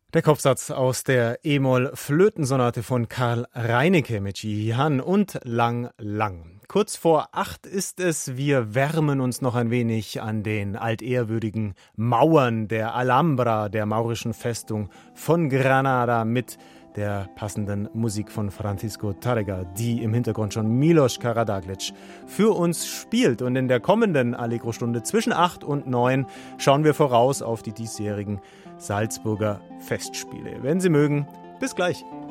Der Kopfsatz aus der E-Moll-Flötensonate von Karl Reinecke mit Jihan und Lang Lang. Kurz vor 8 ist es, wir wärmen uns noch ein wenig an den altehrwürdigen Mauern der Alhambra, der maurischen Festung von Granada mit der passenden Musik von Francisco Tárrega, die im Hintergrund schon Milos Karađagić für uns spielt. Und in der kommenden Allegro-Stunde zwischen 8 und 9 schauen wir voraus auf die diesjährigen Salzburger Festspiele. Wenn Sie mögen, bis gleich.